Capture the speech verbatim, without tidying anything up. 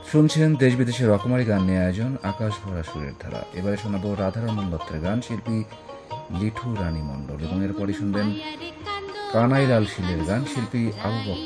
শুনছেন দেশ বিদেশের রকমারি গান নিয়ে আয়োজন আকাশ ভরা সুরের ধারা। এবারে শোনাবো রাধারমণ দত্তের গান, শিল্পী লিঠু রানী মণ্ডল, এবং এরপরই শুনবেন কানাইলাল শীলের গান, শিল্পী আবু বকর